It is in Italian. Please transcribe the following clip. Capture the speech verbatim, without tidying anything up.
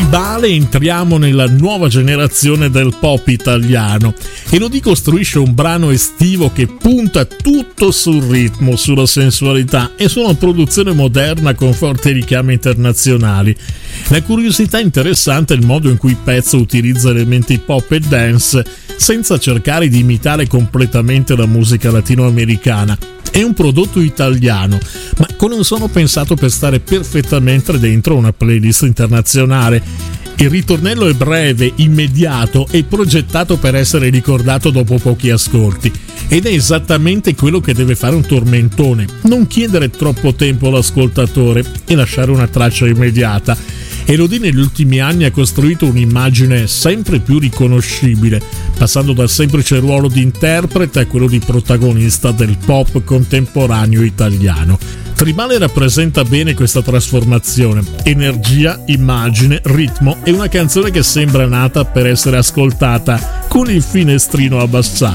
tribale entriamo nella nuova generazione del pop italiano. Elodie costruisce un brano estivo che punta tutto sul ritmo, sulla sensualità e su una produzione moderna con forti richiami internazionali. La curiosità interessante è il modo in cui il pezzo utilizza elementi pop e dance senza cercare di imitare completamente la musica latinoamericana. È un prodotto italiano, ma con un suono pensato per stare perfettamente dentro una playlist internazionale. Il ritornello è breve, immediato e progettato per essere ricordato dopo pochi ascolti. Ed è esattamente quello che deve fare un tormentone: non chiedere troppo tempo all'ascoltatore e lasciare una traccia immediata. Elodie negli ultimi anni ha costruito un'immagine sempre più riconoscibile, passando dal semplice ruolo di interprete a quello di protagonista del pop contemporaneo italiano. Tribale rappresenta bene questa trasformazione: energia, immagine, ritmo e una canzone che sembra nata per essere ascoltata con il finestrino abbassato.